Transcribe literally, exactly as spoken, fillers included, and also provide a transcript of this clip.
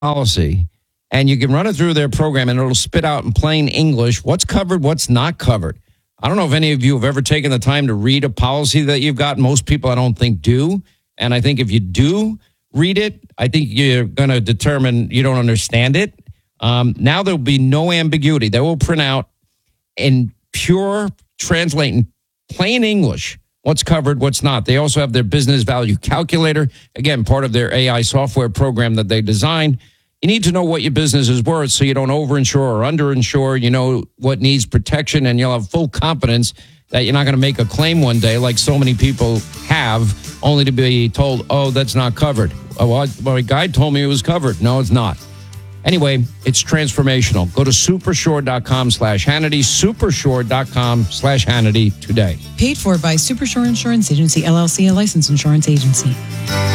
policy, and you can run it through their program, and it'll spit out in plain English what's covered, what's not covered. I don't know if any of you have ever taken the time to read a policy that you've got. Most people, I don't think, do. And I think if you do read it, I think you're going to determine you don't understand it. Um, now there'll be no ambiguity. They will print out in pure translating plain English what's covered, what's not. They also have their business value calculator, again, part of their A I software program that they designed. You need to know what your business is worth so you don't overinsure or underinsure. You know what needs protection, and you'll have full confidence that you're not going to make a claim one day like so many people have, only to be told, oh, that's not covered. Oh, well, my guide told me it was covered. No, it's not. Anyway, it's transformational. Go to supershore.com slash Hannity, supershore.com slash Hannity today. Paid for by Supershore Insurance Agency, L L C, a licensed insurance agency.